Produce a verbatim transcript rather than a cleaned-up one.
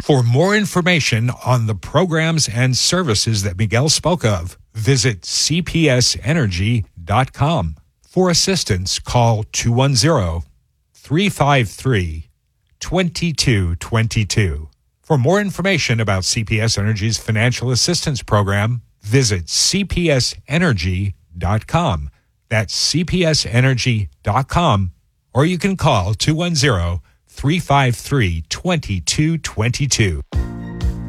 For more information on the programs and services that Miguel spoke of, visit c p s energy dot com. For assistance, call two one zero, three five three, two two two two. For more information about C P S Energy's financial assistance program, visit c p s energy dot com. That's c p s energy dot com, or you can call two one zero, three five three, two two two two.